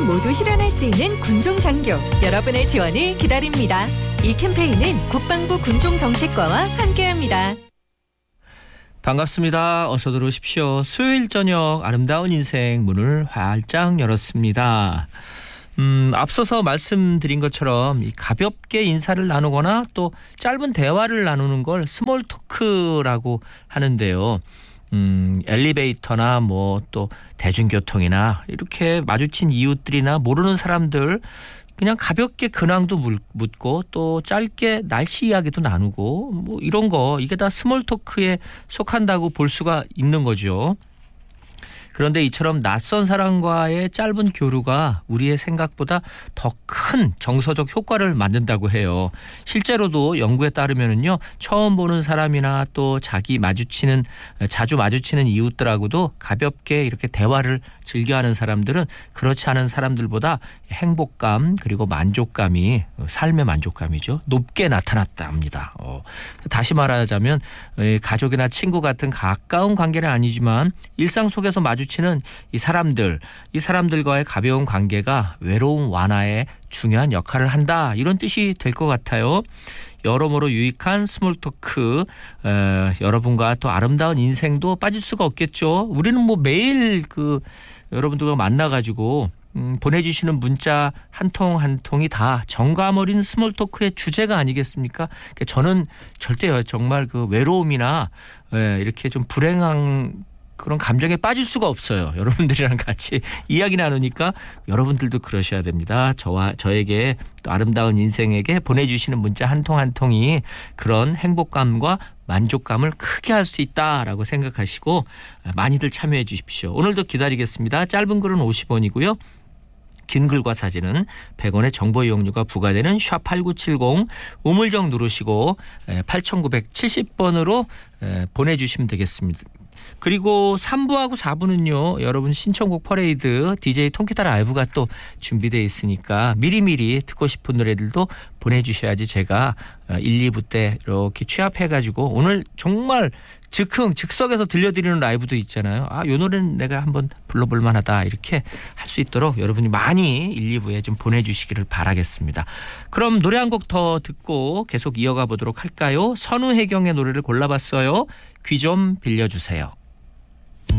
모두 실현할 수 있는 군종장교 여러분의 지원을 기다립니다. 이 캠페인은 국방부 군종정책과와 함께합니다. 반갑습니다. 어서 들어오십시오. 수요일 저녁 아름다운 인생 문을 활짝 열었습니다. 앞서서 말씀드린 것처럼 가볍게 인사를 나누거나 또 짧은 대화를 나누는 걸 스몰 토크라고 하는데요. 엘리베이터나 뭐 또 대중교통이나 이렇게 마주친 이웃들이나 모르는 사람들 그냥 가볍게 근황도 묻고 또 짧게 날씨 이야기도 나누고 뭐 이런 거 이게 다 스몰 토크에 속한다고 볼 수가 있는 거죠. 그런데 이처럼 낯선 사람과의 짧은 교류가 우리의 생각보다 더 큰 정서적 효과를 만든다고 해요. 실제로도 연구에 따르면요, 처음 보는 사람이나 또 자주 마주치는 이웃들하고도 가볍게 이렇게 대화를 즐겨하는 사람들은 그렇지 않은 사람들보다 행복감 그리고 만족감이 삶의 만족감이죠. 높게 나타났다 합니다. 다시 말하자면 가족이나 친구 같은 가까운 관계는 아니지만 일상 속에서 마주치는 이 사람들과의 가벼운 관계가 외로움 완화에 중요한 역할을 한다. 이런 뜻이 될 것 같아요. 여러모로 유익한 스몰 토크, 여러분과 또 아름다운 인생도 빠질 수가 없겠죠. 우리는 뭐 매일 여러분들과 만나가지고 보내주시는 문자 한 통 한 통이 다 정감 어린 스몰 토크의 주제가 아니겠습니까? 저는 절대요, 정말 외로움이나 이렇게 좀 불행한 그런 감정에 빠질 수가 없어요. 여러분들이랑 같이 이야기 나누니까 여러분들도 그러셔야 됩니다. 저에게 또 아름다운 인생에게 보내주시는 문자 한 통 한 통이 그런 행복감과 만족감을 크게 할 수 있다라고 생각하시고 많이들 참여해 주십시오. 오늘도 기다리겠습니다. 짧은 글은 50원이고요. 긴 글과 사진은 100원의 정보 이용료가 부과되는 샵8970 우물정 누르시고 8970번으로 보내주시면 되겠습니다. 그리고 3부하고 4부는요. 여러분 신청곡 퍼레이드 DJ 통기타 라이브가 또 준비되어 있으니까 미리미리 듣고 싶은 노래들도 보내주셔야지 제가 1, 2부 때 이렇게 취합해가지고 오늘 정말 즉석에서 들려드리는 라이브도 있잖아요. 이 노래는 내가 한번 불러볼 만하다 이렇게 할 수 있도록 여러분이 많이 1, 2부에 좀 보내주시기를 바라겠습니다. 그럼 노래 한 곡 더 듣고 계속 이어가 보도록 할까요? 선우혜경의 노래를 골라봤어요. 귀 좀 빌려주세요.